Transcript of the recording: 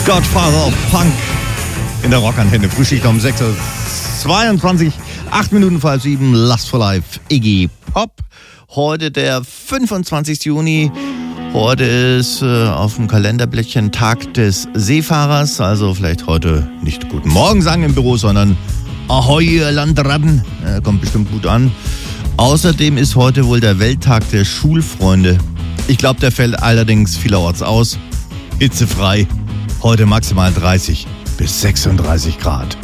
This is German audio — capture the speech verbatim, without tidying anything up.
Godfather of Punk in der Rockantenne. Frühschicht um sechs Uhr zweiundzwanzig, acht Minuten vor halb sieben, Lust for Life, Iggy Pop. Heute der fünfundzwanzigste Juni. Heute ist äh, auf dem Kalenderblättchen Tag des Seefahrers. Also vielleicht heute nicht Guten Morgen sagen im Büro, sondern Ahoi, ihr Landratten. Äh, kommt bestimmt gut an. Außerdem ist heute wohl der Welttag der Schulfreunde. Ich glaube, der fällt allerdings vielerorts aus. Hitzefrei. Heute maximal dreißig bis sechsunddreißig Grad.